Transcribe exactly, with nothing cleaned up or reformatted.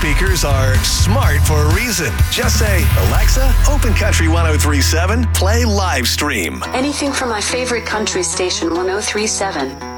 speakers are smart for a reason. Just say, Alexa, open Country one oh three point seven, play live stream. Anything from my favorite country station, one oh three point seven.